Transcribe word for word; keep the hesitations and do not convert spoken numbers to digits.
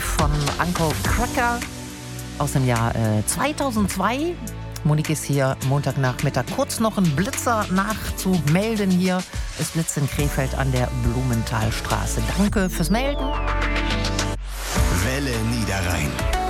von Uncle Cracker aus dem Jahr äh, zweitausendzwei. Monique ist hier Montagnachmittag. Kurz noch ein Blitzer nachzumelden hier. Es blitzt in Krefeld an der Blumenthalstraße. Danke fürs Melden. Welle Niederrhein.